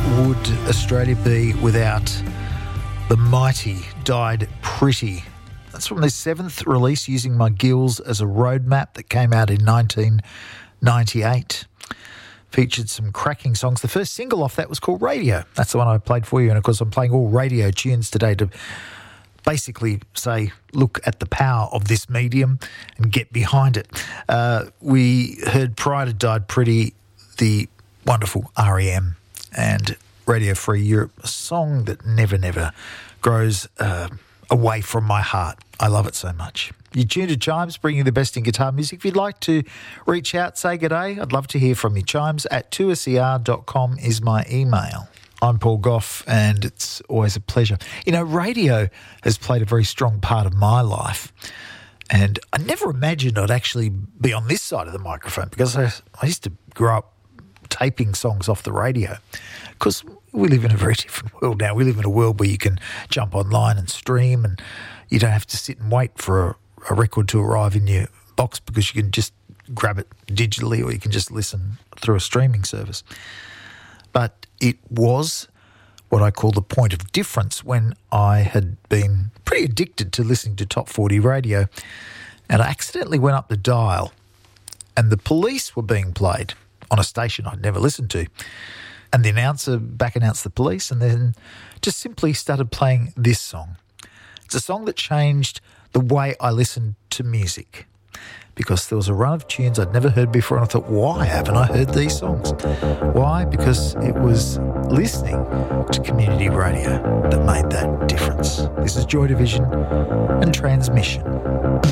would Australia be without the mighty Died Pretty? That's from their 7th release, Using My Gills as a Roadmap, that came out in 1998. Featured some cracking songs. The first single off that was called Radio. That's the one I played for you. And, of course, I'm playing all radio tunes today to basically say, look at the power of this medium and get behind it. We heard prior to Died Pretty the wonderful R.E.M. and Radio Free Europe, a song that never grows away from my heart. I love it so much. You tuned to Chimes, bringing you the best in guitar music. If you'd like to reach out, say g'day, I'd love to hear from you. chimes@2ser.com is my email. I'm Paul Gough, and it's always a pleasure. You know, radio has played a very strong part of my life, and I never imagined I'd actually be on this side of the microphone, because I used to grow up taping songs off the radio, because we live in a very different world now. We live in a world where you can jump online and stream, and you don't have to sit and wait for a record to arrive in your box, because you can just grab it digitally, or you can just listen through a streaming service. But it was what I call the point of difference when I had been pretty addicted to listening to Top 40 radio, and I accidentally went up the dial, and the Police were being played on a station I'd never listened to. And the announcer back announced the Police, and then just simply started playing this song. It's a song that changed the way I listened to music, because there was a run of tunes I'd never heard before, and I thought, why haven't I heard these songs? Why? Because it was listening to community radio that made that difference. This is Joy Division and Transmission.